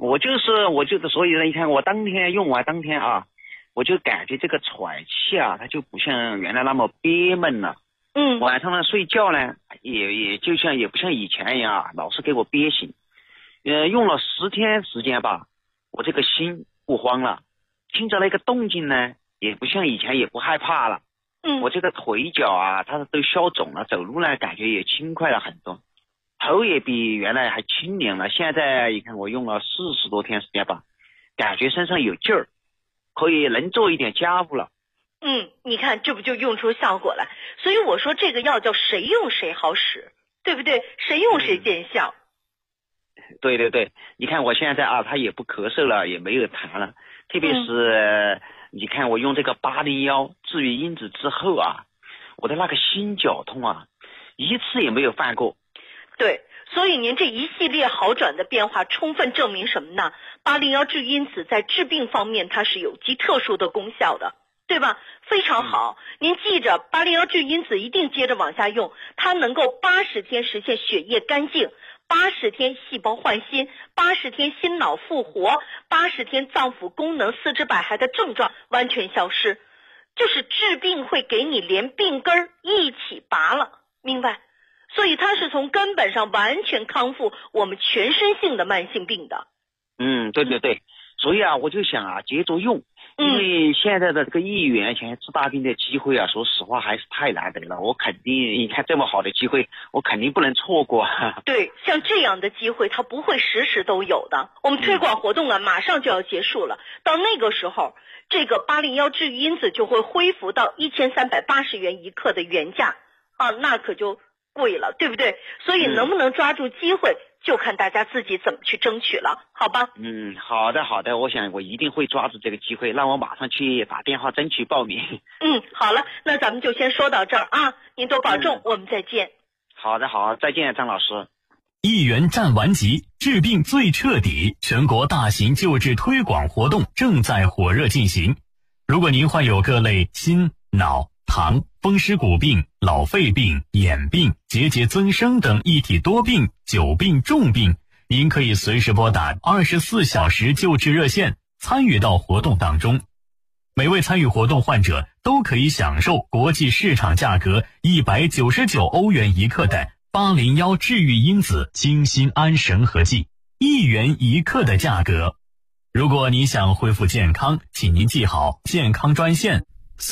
所以呢，你看我当天用完当天啊，我就感觉这个喘气啊，它就不像原来那么憋闷了。晚上呢睡觉呢，也不像以前一样啊，老是给我憋醒。用了10天时间吧，我这个心不慌了，听着那个动静呢，也不像以前也不害怕了。我这个腿脚啊，它都消肿了，走路呢感觉也轻快了很多，头也比原来还清凉了。现在你看我用了40多天时间吧，感觉身上有劲儿，可以能做一点家务了。 你看这不就用出效果来？所以我说这个药叫谁用谁好使，对不对？谁用谁见效。 对对对，你看我现在啊，他也不咳嗽了，也没有痰了，特别是你看我用这个801治愈因子之后啊，我的那个心绞痛啊，一次也没有犯过。 对，所以您这一系列好转的变化，充分证明什么呢？801治愈因子在治病方面它是有极特殊的功效的，对吧？非常好，您记着801治愈因子一定接着往下用，它能够80天实现血液干净，80天细胞换新，80天心脑复活，80天脏腑功能四肢百骸的症状完全消失，就是治病会给你连病根一起拔了，明白？所以它是从根本上完全康复我们全身性的慢性病的。 对对对，所以啊，我就想啊，接着用。因为现在的这个1亿元钱治大病的机会啊，说实话还是太难得了。我肯定，你看这么好的机会，我肯定不能错过。 对，像这样的机会，它不会时时都有的。我们推广活动啊，马上就要结束了。到那个时候，这个801治愈因子就会恢复到1380元一克的原价啊，那可就贵了，对不对？所以能不能抓住机会，就看大家自己怎么去争取了，好吧？ 好的好的，我想我一定会抓住这个机会，让我马上去打电话争取报名。 好了，那咱们就先说到这儿啊，您多保重，我们再见。 好的好，再见张老师。 1元战完级，治病最彻底，全国大型救治推广活动正在火热进行。如果您患有各类心、脑、糖、风湿骨病、老肺病、眼病、结节增生等一体多病、久病重病，您可以随时拨打24小时救治热线，参与到活动当中。每位参与活动患者都可以享受国际市场价格199欧元一克的801治愈因子清心安神和剂，1元一克的价格。如果你想恢复健康，请您记好健康专线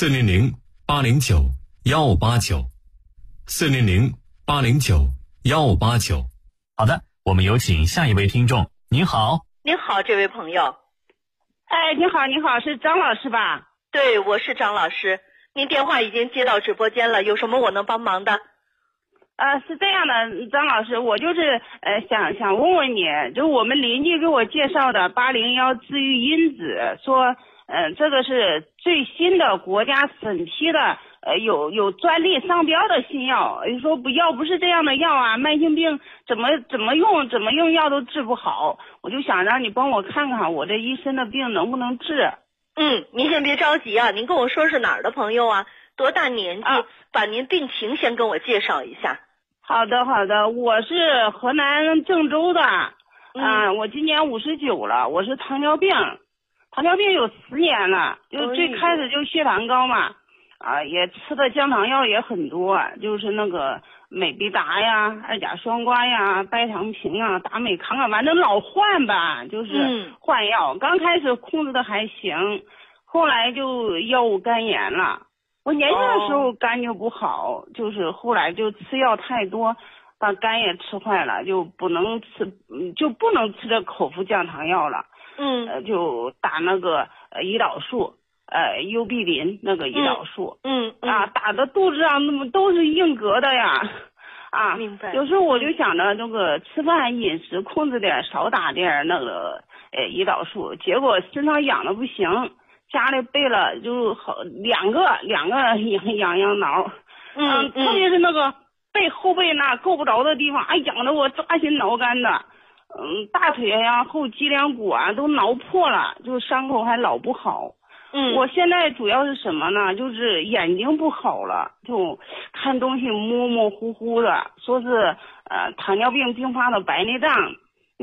400-809-1589，400-809-1589。好的，我们有请下一位听众。您好。 您好，这位朋友。 你好，是张老师吧？ 对，我是张老师。您电话已经接到直播间了，有什么我能帮忙的？ 是这样的，张老师，我就是想问问你，就我们邻居给我介绍的801治愈因子，说这个是最新的国家审批的有专利商标的新药，说不是这样的药啊，慢性病怎么用药都治不好，我就想让你帮我看看我这一身的病能不能治。 您先别着急啊，您跟我说是哪儿的朋友啊，多大年纪，把您病情先跟我介绍一下。 好的，我是河南郑州的，我今年59了，我是糖尿病有10年了，就最开始就血糖高嘛，也吃的降糖药也很多，就是那个美必达呀、2甲双胍呀、拜糖平啊、达美康啊，反正老换吧，就是换药。刚开始控制的还行，后来就药物肝炎了。我年轻的时候肝就不好，就是后来就吃药太多，把肝也吃坏了，就不能吃这口服降糖药了。就打那个胰岛素，幽必林那个胰岛素。打的肚子上那么都是硬格的呀。 明白。 有时候我就想着这个吃饭饮食控制点，少打点那个胰岛素，结果身上痒的不行。家里备了就好两个痒挠，特别是那个后背那够不着的地方，痒得我抓心挠肝的，大腿呀、后脊梁骨啊都挠破了，就伤口还老不好。我现在主要是什么呢？就是眼睛不好了，就看东西模模糊糊的，说是糖尿病并发的白内障。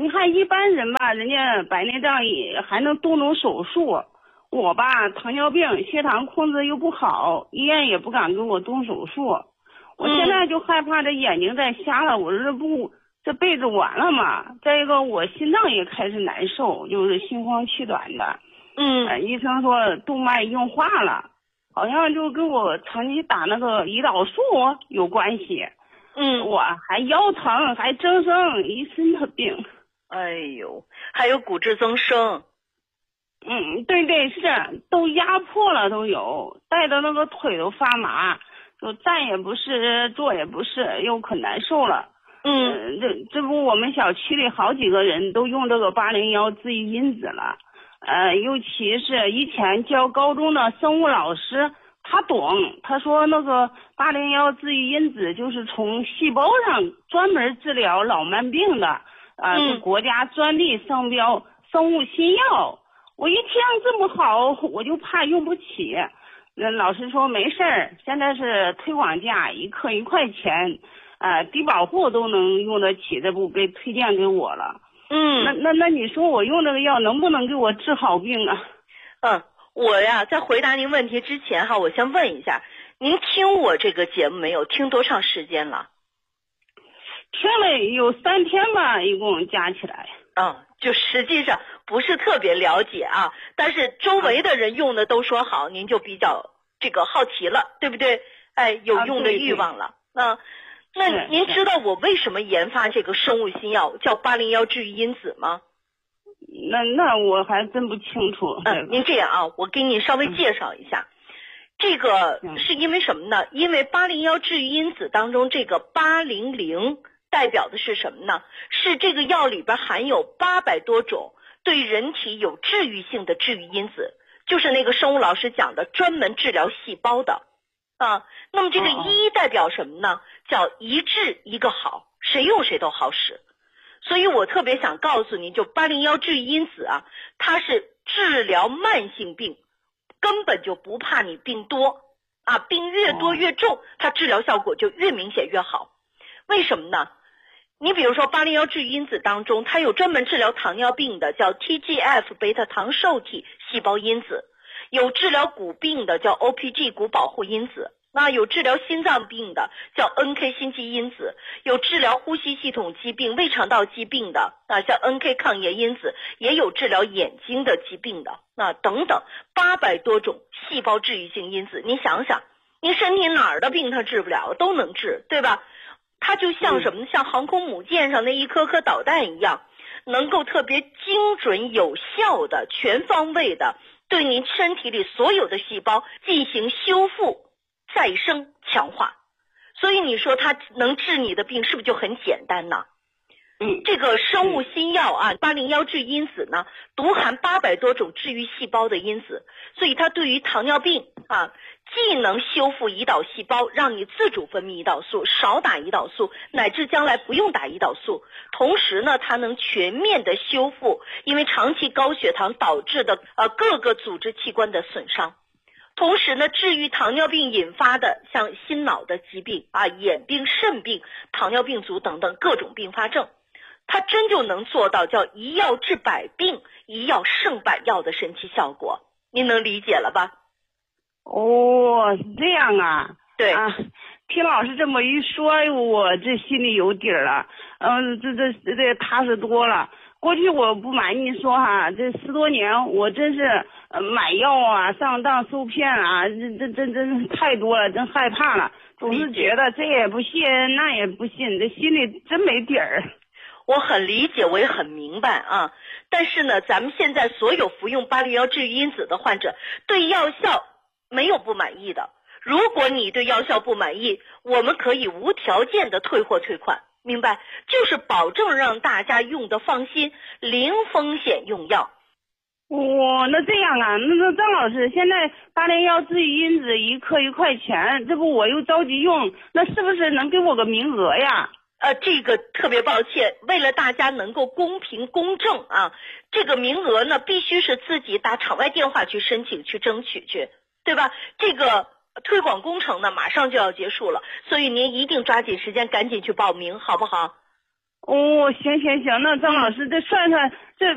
你看一般人吧，人家白内障也还能动手术，我吧糖尿病，血糖控制又不好，医院也不敢给我动手术。我现在就害怕这眼睛再瞎了，我这辈子完了嘛。再一个我心脏也开始难受，就是心慌气短的。医生说动脉硬化了，好像就跟我长期打那个胰岛素有关系。我还腰疼，还增生，一身的病。 哎呦，还有骨质增生。 对，是都压迫了，都有，带的那个腿都发麻，就站也不是，坐也不是，又可难受了。这不我们小区里好几个人都用这个801治愈因子了。尤其是以前教高中的生物老师，他懂，他说那个801治愈因子就是从细胞上专门治疗老慢病的，是国家专利商标生物新药。我一听这么好，我就怕用不起。老师说没事儿，现在是推广价，1克1块钱，低保户都能用得起，这不被推荐给我了。那你说我用这个药能不能给我治好病啊？ 我呀，在回答您问题之前哈，我先问一下，您听我这个节目没有？听多长时间了？ 听了有3天吧，一共加起来。 就实际上不是特别了解啊，但是周围的人用的都说好，您就比较这个好奇了，对不对？有用的欲望了。那您知道我为什么研发这个生物新药叫801治愈因子吗？ 那我还真不清楚。 您这样啊，我给你稍微介绍一下。这个是因为什么呢？因为801治愈因子当中这个800代表的是什么呢？是这个药里边含有800多种对人体有治愈性的治愈因子，就是那个生物老师讲的专门治疗细胞的。那么这个一代表什么呢？叫一治一个好，谁用谁都好使。所以我特别想告诉你，就801治愈因子啊，它是治疗慢性病，根本就不怕你病多病越多越重，它治疗效果就越明显越好。为什么呢？你比如说801治愈因子当中，它有专门治疗糖尿病的叫 TGF 贝塔糖受体细胞因子，有治疗骨病的叫 OPG 骨保护因子，有治疗心脏病的叫 NK 心肌因子，有治疗呼吸系统疾病、胃肠道疾病的像 NK 抗炎因子，也有治疗眼睛的疾病的等等800多种细胞治愈性因子。你想想，你身体哪儿的病它治不了，都能治，对吧？它就像什么呢？像航空母舰上那一颗颗导弹一样，能够特别精准有效的全方位的对你身体里所有的细胞进行修复、再生、强化。所以你说它能治你的病是不是就很简单呢？这个生物新药801治愈因子呢，独含800多种治愈细胞的因子，所以它对于糖尿病既能修复胰岛细胞，让你自主分泌胰岛素，少打胰岛素，乃至将来不用打胰岛素。同时呢，它能全面的修复因为长期高血糖导致的各个组织器官的损伤。同时呢，治愈糖尿病引发的像心脑的疾病眼病、肾病、糖尿病足等等各种并发症。它真就能做到叫一药治百病，一药胜百药的神奇效果，您能理解了吧？ 是这样啊。 对听老师这么一说，我这心里有底儿了，这踏实多了。过去我不瞒你说这10多年我真是买药上当受骗真太多了，真害怕了，总是觉得这也不信那也不信，这心里真没底儿。 我很理解，我也很明白但是呢，咱们现在所有服用801治愈因子的患者对药效没有不满意的。如果你对药效不满意，我们可以无条件的退货退款，明白？就是保证让大家用的放心，零风险用药。 那这样那张老师，现在801治愈因子1克1块钱，这不我又着急用，那是不是能给我个名额呀？ 这个特别抱歉，为了大家能够公平公正这个名额呢必须是自己打场外电话去申请去争取去，对吧？这个推广工程呢马上就要结束了，所以您一定抓紧时间赶紧去报名，好不好？ 哦，行，那张老师这算算这。